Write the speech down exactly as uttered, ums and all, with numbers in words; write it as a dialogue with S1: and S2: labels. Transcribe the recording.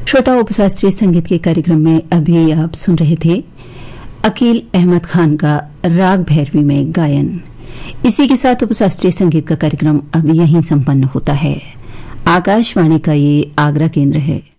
S1: श्रोता उपशास्त्रीय संगीत के कार्यक्रम में अभी आप सुन रहे थे अकील अहमद खान का राग भैरवी में गायन। इसी के साथ उपशास्त्रीय संगीत का कार्यक्रम अब यहीं संपन्न होता है। आकाशवाणी का ये आगरा केंद्र है।